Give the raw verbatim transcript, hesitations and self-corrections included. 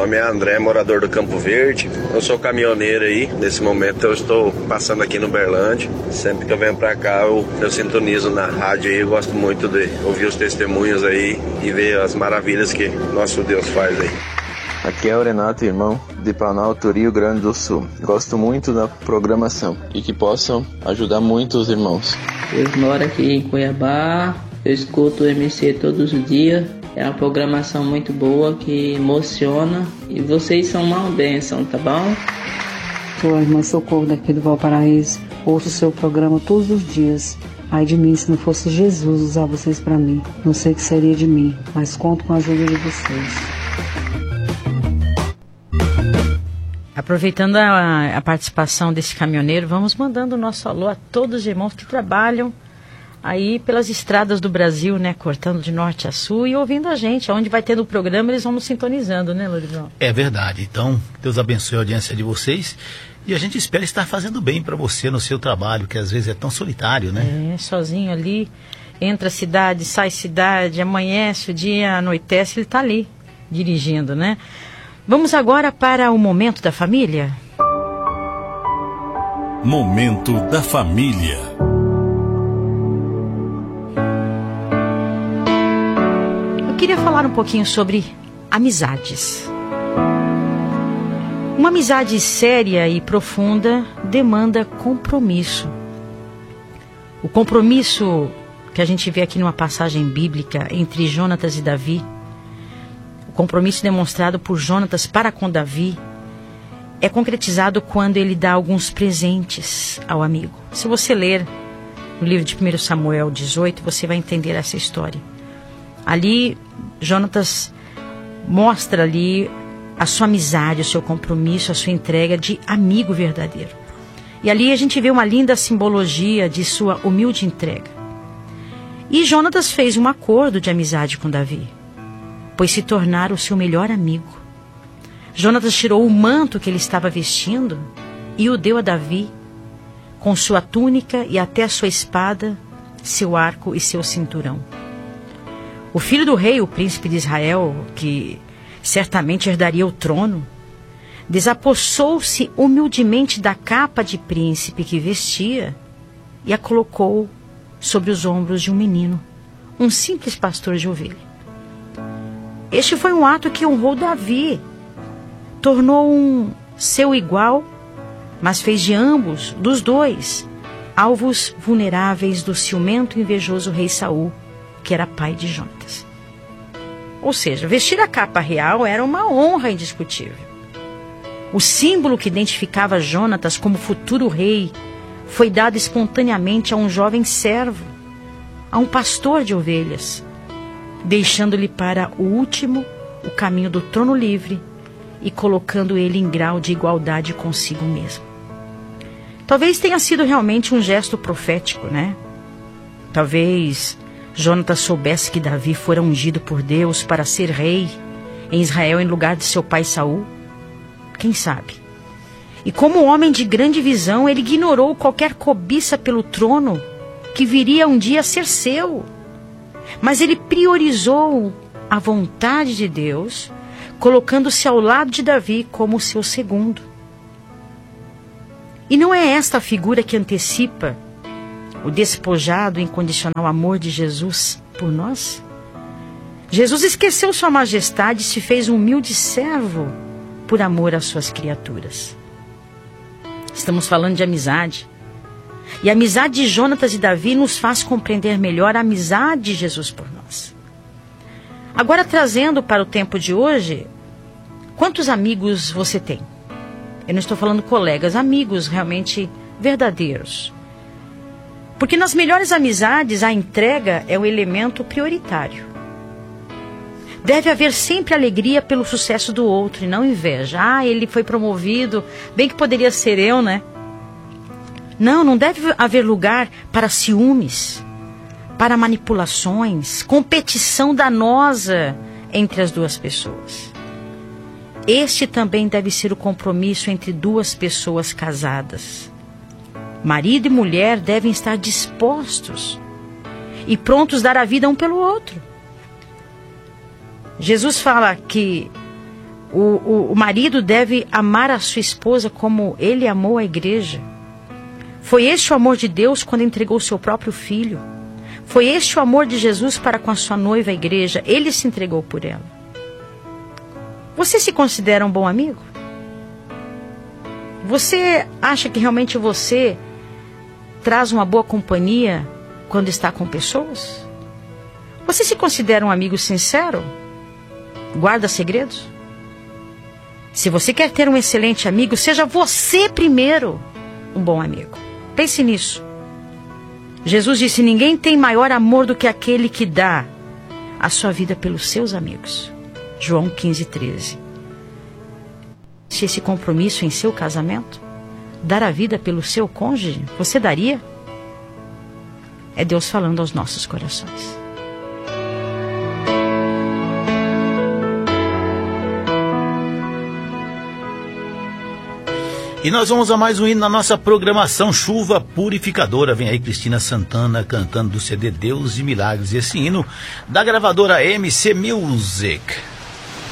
nome é André, morador do Campo Verde. Eu sou caminhoneiro aí. Nesse momento eu estou passando aqui no Uberlândia. Sempre que eu venho pra cá eu, eu sintonizo na rádio aí. Eu gosto muito de ouvir os testemunhos aí e ver as maravilhas que nosso Deus faz aí. Aqui é o Renato, irmão, de Planalto, Rio Grande do Sul. Gosto muito da programação e que possam ajudar muito os irmãos. Eu moro aqui em Cuiabá, eu escuto o M C todos os dias. É uma programação muito boa que emociona e vocês são uma bênção, tá bom? Sou a irmã Socorro daqui do Valparaíso. Ouço o seu programa todos os dias. Ai de mim se não fosse Jesus usar vocês para mim. Não sei o que seria de mim, mas conto com a ajuda de vocês. Aproveitando a, a participação desse caminhoneiro, vamos mandando o nosso alô a todos os irmãos que trabalham aí pelas estradas do Brasil, né? Cortando de norte a sul e ouvindo a gente. Onde vai tendo o programa, eles vão nos sintonizando, né, Lourdes? É verdade. Então, Deus abençoe a audiência de vocês. E a gente espera estar fazendo bem para você no seu trabalho, que às vezes é tão solitário, né? É, sozinho ali. Entra a cidade, sai cidade, amanhece o dia, anoitece, ele está ali, dirigindo, né? Vamos agora para o Momento da Família. Momento da Família. Eu queria falar um pouquinho sobre amizades. Uma amizade séria e profunda demanda compromisso. O compromisso que a gente vê aqui numa passagem bíblica entre Jonatas e Davi, o compromisso demonstrado por Jonatas para com Davi, é concretizado quando ele dá alguns presentes ao amigo. Se você ler no livro de primeiro Samuel dezoito, você vai entender essa história. Ali, Jonatas mostra ali a sua amizade, o seu compromisso, a sua entrega de amigo verdadeiro. E ali a gente vê uma linda simbologia de sua humilde entrega. E Jonatas fez um acordo de amizade com Davi, pois se tornara o seu melhor amigo. Jonatas tirou o manto que ele estava vestindo e o deu a Davi, com sua túnica e até a sua espada, seu arco e seu cinturão. O filho do rei, o príncipe de Israel, que certamente herdaria o trono, desapossou-se humildemente da capa de príncipe que vestia e a colocou sobre os ombros de um menino, um simples pastor de ovelha. Este foi um ato que honrou Davi, tornou um seu igual, mas fez de ambos, dos dois, alvos vulneráveis do ciumento e invejoso rei Saul, que era pai de Jonatas. Ou seja, vestir a capa real era uma honra indiscutível. O símbolo que identificava Jonatas como futuro rei foi dado espontaneamente a um jovem servo, a um pastor de ovelhas, deixando-lhe para o último o caminho do trono livre e colocando ele em grau de igualdade consigo mesmo. Talvez tenha sido realmente um gesto profético, né? Talvez Jonatas soubesse que Davi fora ungido por Deus para ser rei em Israel em lugar de seu pai Saul. Quem sabe? E como homem de grande visão, ele ignorou qualquer cobiça pelo trono que viria um dia a ser seu. Mas ele priorizou a vontade de Deus, colocando-se ao lado de Davi como seu segundo. E não é esta a figura que antecipa o despojado e incondicional amor de Jesus por nós? Jesus esqueceu sua majestade e se fez um humilde servo por amor às suas criaturas. Estamos falando de amizade. E a amizade de Jonatas e Davi nos faz compreender melhor a amizade de Jesus por nós. Agora, trazendo para o tempo de hoje, quantos amigos você tem? Eu não estou falando colegas, amigos realmente verdadeiros. Porque nas melhores amizades, a entrega é o elemento prioritário. Deve haver sempre alegria pelo sucesso do outro e não inveja. Ah, ele foi promovido, bem que poderia ser eu, né? Não, não deve haver lugar para ciúmes, para manipulações, competição danosa entre as duas pessoas. Este também deve ser o compromisso entre duas pessoas casadas. Marido e mulher devem estar dispostos e prontos a dar a vida um pelo outro. Jesus fala que O, o, o marido deve amar a sua esposa como ele amou a igreja. Foi este o amor de Deus quando entregou o seu próprio filho. Foi este o amor de Jesus para com a sua noiva, a igreja. Ele se entregou por ela. Você se considera um bom amigo? Você acha que realmente você traz uma boa companhia quando está com pessoas? Você se considera um amigo sincero? Guarda segredos? Se você quer ter um excelente amigo, seja você primeiro um bom amigo. Pense nisso. Jesus disse: ninguém tem maior amor do que aquele que dá a sua vida pelos seus amigos. João quinze, treze. Se esse compromisso em seu casamento, dar a vida pelo seu cônjuge, você daria? É Deus falando aos nossos corações. E nós vamos a mais um hino na nossa programação Chuva Purificadora. Vem aí Cristina Santana cantando do C D Deus de Milagres. Esse hino da gravadora M C Music.